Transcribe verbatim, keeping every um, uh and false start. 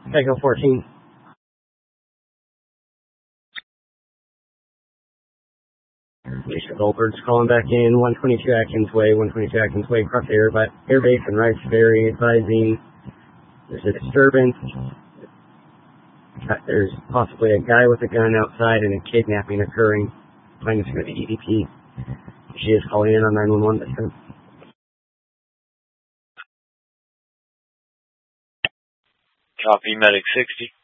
Echo fourteen. Alicia Goldberg's calling back in, one twenty-two Atkins Way, one twenty-two Atkins Way, across the air, air base and Rice Ferry, advising there's a disturbance. There's possibly a guy with a gun outside and a kidnapping occurring. I think it's going to be E D P. She is calling in on nine one one this time. Copy, Medic sixty.